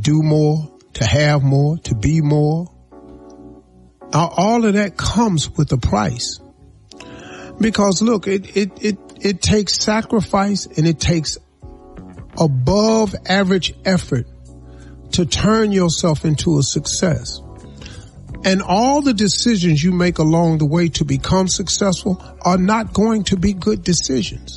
do more, to have more, to be more. All of that comes with a price. Because look, it takes sacrifice and it takes above average effort to turn yourself into a success. And all the decisions you make along the way to become successful are not going to be good decisions.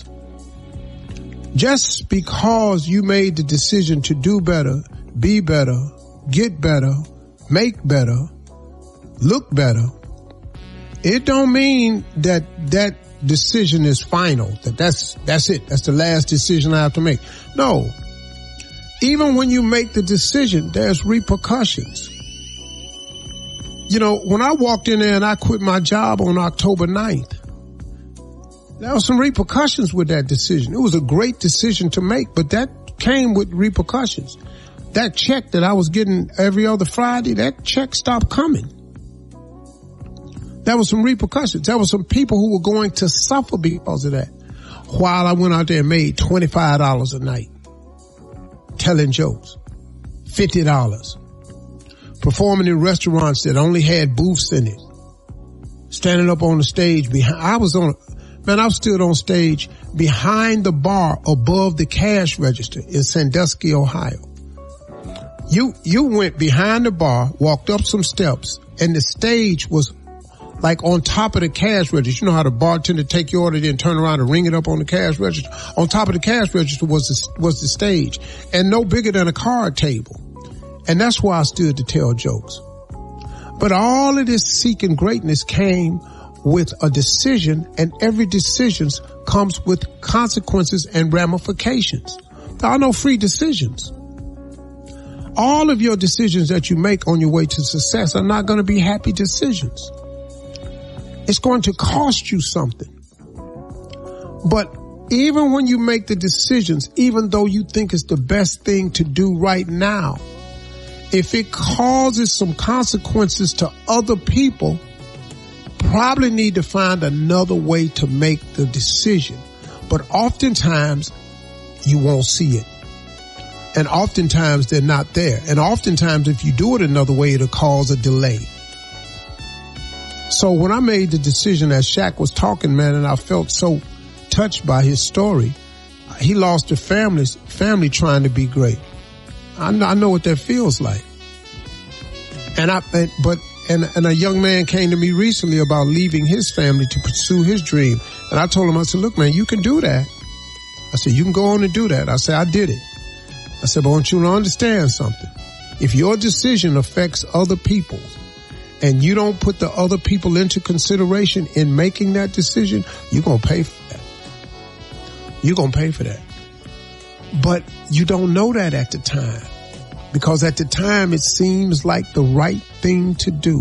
Just because you made the decision to do better, be better, get better, make better, look better, it don't mean that that decision is final, that's it, that's the last decision I have to make. No. Even when you make the decision, there's repercussions. You know, when I walked in there and I quit my job on October 9th, there were some repercussions with that decision. It was a great decision to make, but that came with repercussions. That check that I was getting every other Friday, that check stopped coming. There were some repercussions. There were some people who were going to suffer because of that. While I went out there and made $25 a night, telling jokes, $50, performing in restaurants that only had booths in it, standing up on the stage behind. I stood on stage behind the bar above the cash register in Sandusky, Ohio. You went behind the bar, walked up some steps, and the stage was like on top of the cash register. You know how the bartender take your order, then turn around and ring it up on the cash register? On top of the cash register was the stage, and no bigger than a card table. And that's why I stood to tell jokes. But all of this seeking greatness came with a decision, and every decision comes with consequences and ramifications. There are no free decisions. All of your decisions that you make on your way to success are not going to be happy decisions. It's going to cost you something. But even when you make the decisions, even though you think it's the best thing to do right now, if it causes some consequences to other people, probably need to find another way to make the decision. But oftentimes you won't see it. And oftentimes they're not there. And oftentimes if you do it another way, it'll cause a delay. So when I made the decision, as Shaq was talking, man, and I felt so touched by his story, he lost a family trying to be great. I know what that feels like. And a young man came to me recently about leaving his family to pursue his dream. And I told him, I said, look, man, you can do that. I said, you can go on and do that. I said, I did it. I said, but I want you to understand something. If your decision affects other people and you don't put the other people into consideration in making that decision, you're going to pay for that. You're going to pay for that. But you don't know that at the time, because at the time it seems like the right thing to do.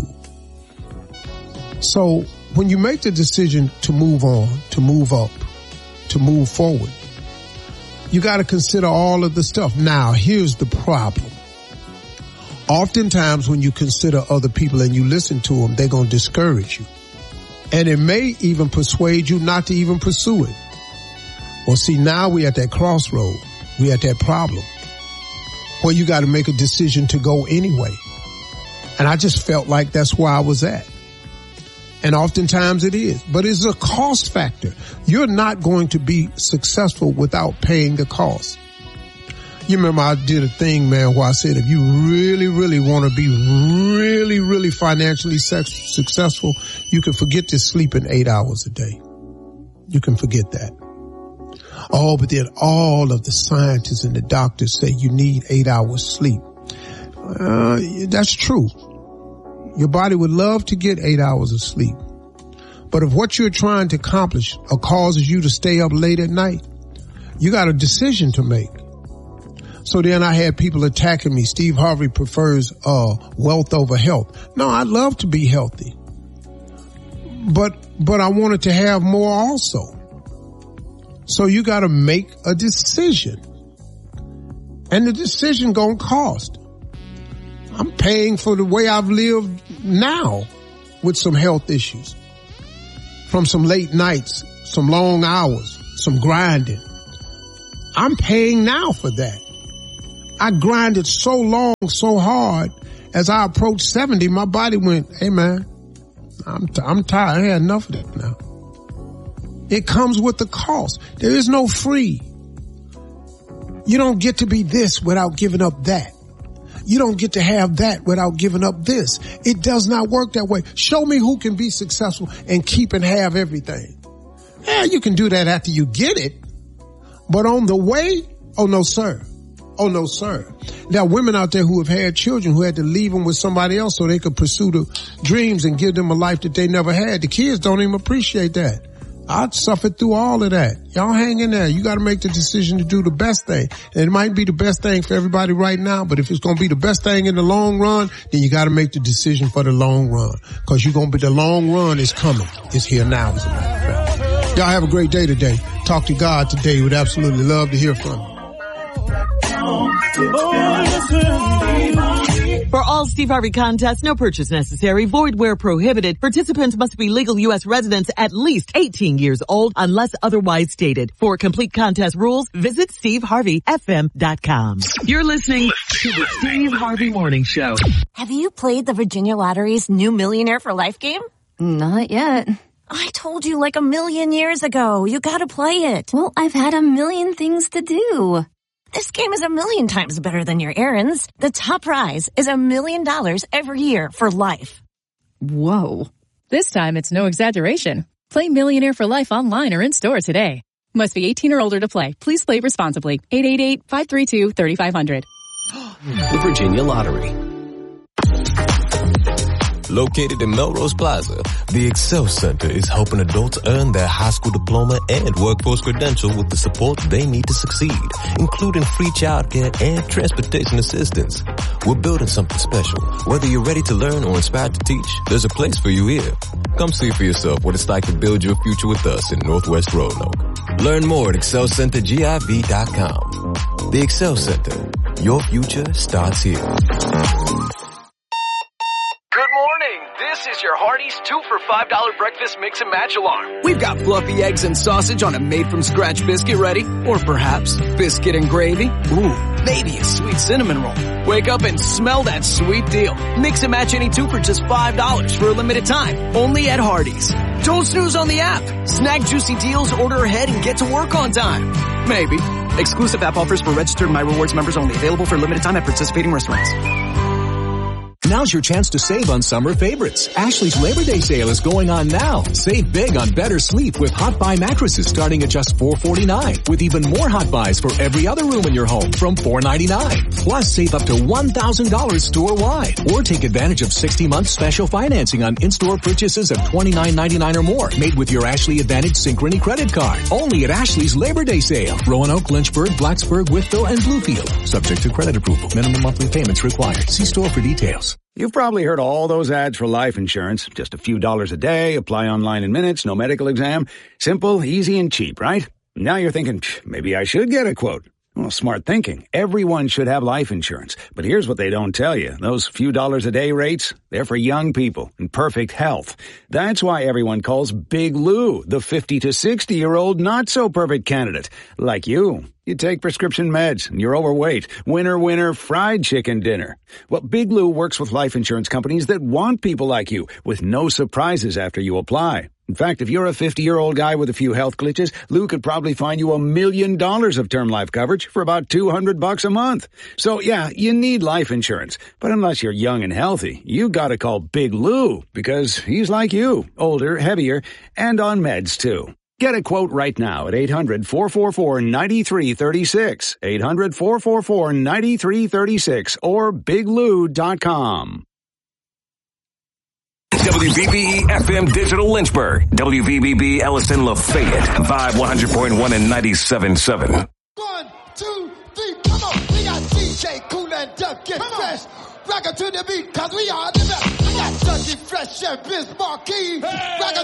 So when you make the decision to move on, to move up, to move forward, you got to consider all of the stuff. Now, here's the problem. Oftentimes when you consider other people and you listen to them, they're going to discourage you. And it may even persuade you not to even pursue it. Well, see, now we're at that crossroad. We're at that problem where you got to make a decision to go anyway. And I just felt like that's where I was at. And oftentimes it is. But it's a cost factor. You're not going to be successful without paying the cost. You remember I did a thing, man, where I said if you really, really want to be really, really financially successful, you can forget to sleep in 8 hours a day. You can forget that. Oh, but then all of the scientists and the doctors say you need 8 hours sleep. That's true. Your body would love to get 8 hours of sleep. But if what you're trying to accomplish causes you to stay up late at night, you got a decision to make. So then I had people attacking me. Steve Harvey prefers wealth over health. No, I'd love to be healthy. But I wanted to have more also. So you got to make a decision. And the decision gonna cost. I'm paying for the way I've lived now with some health issues. From some late nights, some long hours, some grinding. I'm paying now for that. I grinded so long, so hard. As I approached 70, my body went, hey man, I'm tired. I had enough of that now. It comes with the cost. There is no free. You don't get to be this without giving up that. You don't get to have that without giving up this. It does not work that way. Show me who can be successful and keep and have everything. Yeah, you can do that after you get it. But on the way, oh no, sir. Oh no, sir. There are women out there who have had children who had to leave them with somebody else so they could pursue the dreams and give them a life that they never had. The kids don't even appreciate that. I suffered through all of that. Y'all hang in there. You got to make the decision to do the best thing. And it might be the best thing for everybody right now, but if it's going to be the best thing in the long run, then you got to make the decision for the long run. Because the long run is coming. It's here now, as a matter of fact. Y'all have a great day today. Talk to God today. We'd absolutely love to hear from you. For all Steve Harvey contests, no purchase necessary, void where prohibited. Participants must be legal U.S. residents at least 18 years old unless otherwise stated. For complete contest rules, visit SteveHarveyFM.com. You're listening to the Steve Harvey Morning Show. Have you played the Virginia Lottery's new Millionaire for Life game? Not yet. I told you like a million years ago. You gotta play it. Well, I've had a million things to do. This game is a million times better than your errands. The top prize is $1 million every year for life. Whoa. This time it's no exaggeration. Play Millionaire for Life online or in store today. Must be 18 or older to play. Please play responsibly. 888-532-3500. The Virginia Lottery. Located in Melrose Plaza, the Excel Center is helping adults earn their high school diploma and workforce credential with the support they need to succeed, including free childcare and transportation assistance. We're building something special. Whether you're ready to learn or inspired to teach, there's a place for you here. Come see for yourself what it's like to build your future with us in Northwest Roanoke. Learn more at excelcentergiv.com. The Excel Center. Your future starts here. Good morning. This is your Hardee's 2 for $5 breakfast mix and match alarm. We've got fluffy eggs and sausage on a made-from-scratch biscuit ready. Or perhaps biscuit and gravy. Ooh, maybe a sweet cinnamon roll. Wake up and smell that sweet deal. Mix and match any 2 for just $5 for a limited time. Only at Hardee's. Don't snooze on the app. Snag juicy deals, order ahead, and get to work on time. Maybe. Exclusive app offers for registered My Rewards members only. Available for a limited time at participating restaurants. Now's your chance to save on summer favorites. Ashley's Labor Day sale is going on now. Save big on better sleep with Hot Buy mattresses starting at just $449, with even more Hot Buys for every other room in your home from $499. Plus, save up to $1,000 store-wide. Or take advantage of 60-month special financing on in-store purchases of $29.99 or more, made with your Ashley Advantage Synchrony credit card. Only at Ashley's Labor Day sale. Roanoke, Lynchburg, Blacksburg, Wytheville, and Bluefield. Subject to credit approval. Minimum monthly payments required. See store for details. You've probably heard all those ads for life insurance. Just a few dollars a day, apply online in minutes, no medical exam. Simple, easy, and cheap, right? Now you're thinking, maybe I should get a quote. Well, smart thinking. Everyone should have life insurance. But here's what they don't tell you. Those few dollars a day rates, they're for young people in perfect health. That's why everyone calls Big Lou the 50 to 60-year-old not-so-perfect candidate. Like you. You take prescription meds, and you're overweight. Winner, winner, fried chicken dinner. Well, Big Lou works with life insurance companies that want people like you, with no surprises after you apply. In fact, if you're a 50-year-old guy with a few health glitches, Lou could probably find you $1 million of term life coverage for about $200 a month. So yeah, you need life insurance. But unless you're young and healthy, you gotta call Big Lou, because he's like you, older, heavier, and on meds too. Get a quote right now at 800-444-9336, 800-444-9336, or biglou.com. WVBE FM Digital Lynchburg, WVBB Ellison Lafayette, Vibe 100.1 and 97.7. 1, 2, 3, come on. We got DJ Cool and Duck, get fresh. Rock it to the beat, cause we are the best. We got Dougie Fresh and Biz Marquis. Rock it